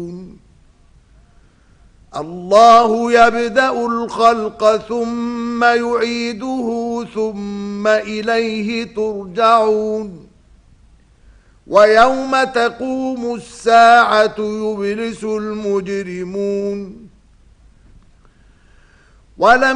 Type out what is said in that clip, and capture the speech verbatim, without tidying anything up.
الله يبدأ الخلق ثم يعيده ثم إليه ترجعون ويوم تقوم الساعة يبلس المجرمون ولم